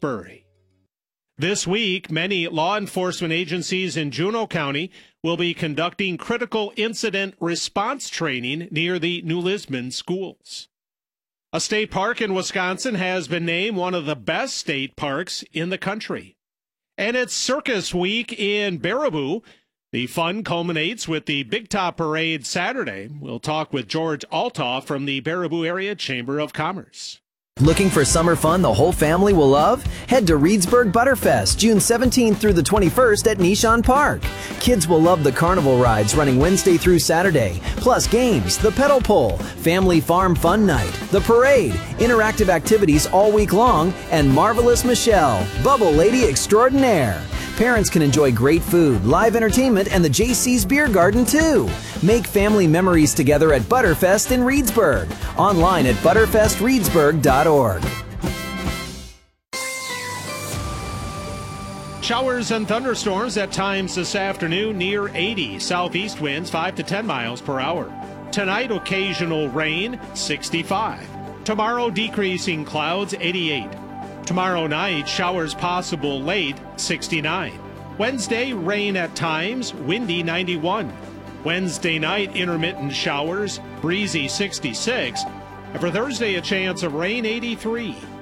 Wilkes-Barre. This week, many law enforcement agencies in Juneau County will be conducting critical incident response training near the New Lisbon schools. A state park in Wisconsin has been named one of the best state parks in the country. And it's Circus Week in Baraboo. The fun culminates with the Big Top Parade Saturday. We'll talk with George Altoff from the Baraboo Area Chamber of Commerce. Looking for summer fun the whole family will love? Head to Reedsburg Butterfest, June 17th through the 21st at Nishan Park. Kids will love the carnival rides running Wednesday through Saturday, plus games, the pedal pole, family farm fun night, the parade, interactive activities all week long, and Marvelous Michelle, Bubble Lady Extraordinaire. Parents can enjoy great food, live entertainment, and the JC's Beer Garden, too. Make family memories together at Butterfest in Reedsburg. Online at butterfestreedsburg.org. Showers and thunderstorms at times this afternoon near 80. Southeast winds 5 to 10 miles per hour. Tonight, occasional rain, 65. Tomorrow, decreasing clouds, 88. Tomorrow night, showers possible late, 69. Wednesday, rain at times, windy, 91. Wednesday night, intermittent showers, breezy, 66. And for Thursday, a chance of rain, 83.